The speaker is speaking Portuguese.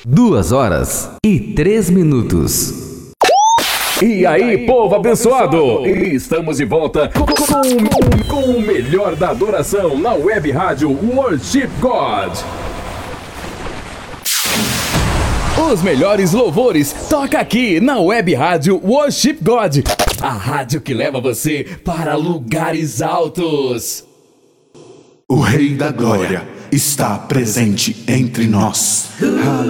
2h03. E aí, povo abençoado! Estamos de volta com o melhor da adoração na web rádio Worship God. Os melhores louvores toca aqui na web rádio Worship God, a rádio que leva você para lugares altos. O Rei da Glória está presente entre nós.